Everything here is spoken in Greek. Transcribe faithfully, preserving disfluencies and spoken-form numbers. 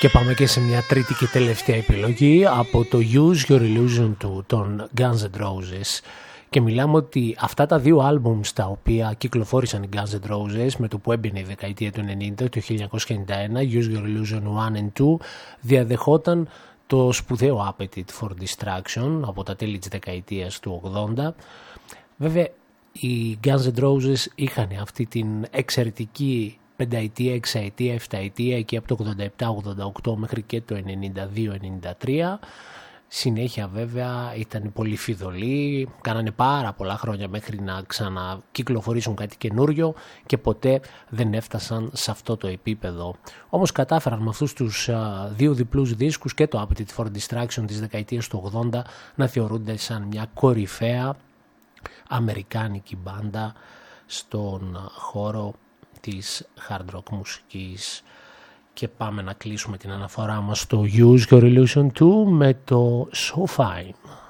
Και πάμε και σε μια τρίτη και τελευταία επιλογή από το Use Your Illusion του των Guns N' Roses. Και μιλάμε ότι αυτά τα δύο άλμπουμς τα οποία κυκλοφόρησαν οι Guns N' Roses με το που έμπαινε η δεκαετία του ενενήντα, το χίλια εννιακόσια ενενήντα ένα, Use Your Illusion ένα and δύο, διαδεχόταν το σπουδαίο Appetite for Destruction από τα τέλη της δεκαετίας του ογδόντα. Βέβαια οι Guns N' Roses είχαν αυτή την εξαιρετική πενταετία, εξαετία, εφταετία και από το ογδόντα επτά ογδόντα οκτώ μέχρι και το ενενήντα δύο ενενήντα τρία. Συνέχεια βέβαια ήταν πολύ φιδωλοί, κάνανε πάρα πολλά χρόνια μέχρι να ξανακυκλοφορήσουν κάτι καινούριο και ποτέ δεν έφτασαν σε αυτό το επίπεδο. Όμως κατάφεραν με αυτούς τους α, δύο διπλούς δίσκους και το Appetite for Destruction της δεκαετίας του ογδόντα να θεωρούνται σαν μια κορυφαία αμερικάνικη μπάντα στον χώρο της hard rock μουσικής. Και πάμε να κλείσουμε την αναφορά μας στο Use Your Illusion δύο με το So Fine.